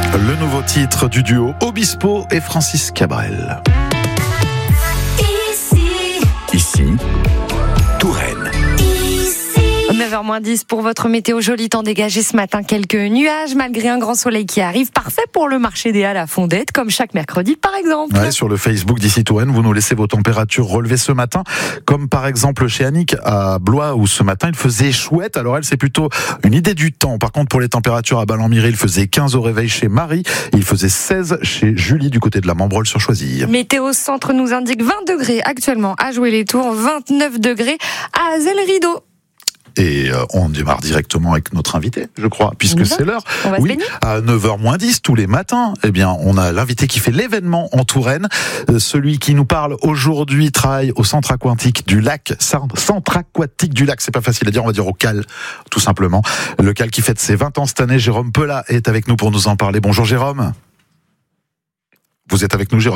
Le nouveau titre du duo Obispo et Francis Cabrel. Ici, Touraine. 9h-10 pour votre météo. Joli temps dégagé ce matin. Quelques nuages malgré un grand soleil qui arrive. Parfait pour le marché des Halles à Fondette, comme chaque mercredi par exemple. Ouais, sur le Facebook d'Ici Touraine, vous nous laissez vos températures relevées ce matin. Comme par exemple chez Annick à Blois où ce matin il faisait chouette. Alors elle, c'est plutôt une idée du temps. Par contre pour les températures à Ballon-Miré, il faisait 15 au réveil chez Marie. Il faisait 16 chez Julie du côté de la Membreule-sur-Choisille. Météo Centre nous indique 20 degrés actuellement à Jouer-les-Tours, 29 degrés à Azel-Rideau. Et on démarre directement avec notre invité, je crois, puisque c'est l'heure. On va se baigner. À 9h-10 tous les matins, eh bien, on a l'invité qui fait l'événement en Touraine. Celui qui nous parle aujourd'hui travaille au centre aquatique du lac. Centre aquatique du lac, c'est pas facile à dire, on va dire au CAL, tout simplement. Le CAL qui fête ses 20 ans cette année. Jérôme Pelat est avec nous pour nous en parler. Bonjour Jérôme. Vous êtes avec nous, Jérôme ?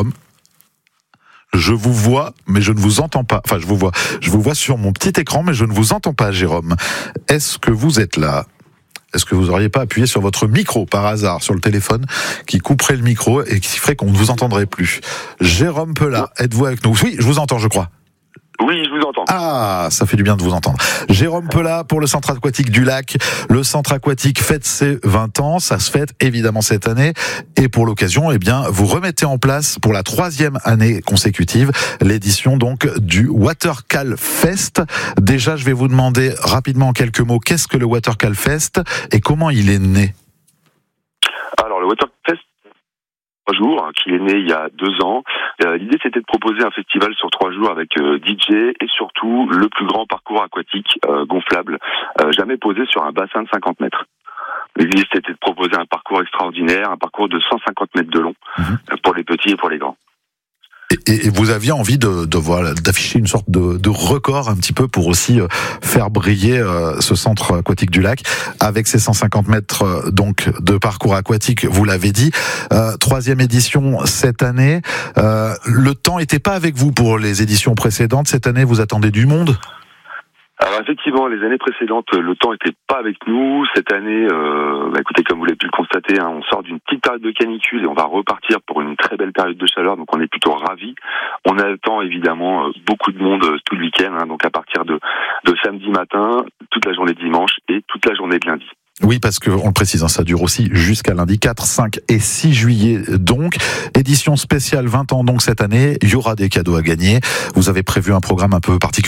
Je vous vois, mais je ne vous entends pas. Enfin, je vous vois sur mon petit écran, mais je ne vous entends pas, Jérôme. Est-ce que vous êtes là ? Est-ce que vous n'auriez pas appuyé sur votre micro, par hasard, sur le téléphone, qui couperait le micro et qui ferait qu'on ne vous entendrait plus ? Jérôme Pelat, êtes-vous avec nous ? Oui, je vous entends, je crois. Oui, je vous entends. Ah, ça fait du bien de vous entendre. Jérôme Pelat pour le centre aquatique du lac. Le centre aquatique fête ses 20 ans. Ça se fête évidemment cette année. Et pour l'occasion, eh bien, vous remettez en place pour la 3e année consécutive l'édition donc du Watercal Fest. Déjà, je vais vous demander rapidement en quelques mots qu'est-ce que le Watercal Fest et comment il est né. Alors, le Watercal Fest, 3 jours, qui est né il y a 2 ans. L'idée, c'était de proposer un festival sur 3 jours avec DJ et surtout le plus grand parcours aquatique gonflable jamais posé sur un bassin de 50 mètres. L'idée, c'était de proposer un parcours extraordinaire, un parcours de 150 mètres de long pour les petits et pour les grands. Et vous aviez envie d'afficher une sorte de record un petit peu pour aussi faire briller ce centre aquatique du lac avec ses 150 mètres donc de parcours aquatique, vous l'avez dit. 3e édition cette année. Le temps était pas avec vous pour les éditions précédentes. Cette année, vous attendez du monde ? Alors effectivement, les années précédentes, le temps était pas avec nous. Cette année, écoutez, comme vous l'avez pu le constater, on sort d'une petite période de canicule et on va repartir pour une très belle période de chaleur. Donc on est plutôt ravis. On attend évidemment beaucoup de monde tout le week-end. Donc à partir de samedi matin, toute la journée de dimanche et toute la journée de lundi. Oui, parce que on le précise, ça dure aussi jusqu'à lundi 4, 5 et 6 juillet donc. Édition spéciale 20 ans donc cette année. Il y aura des cadeaux à gagner. Vous avez prévu un programme un peu particulier.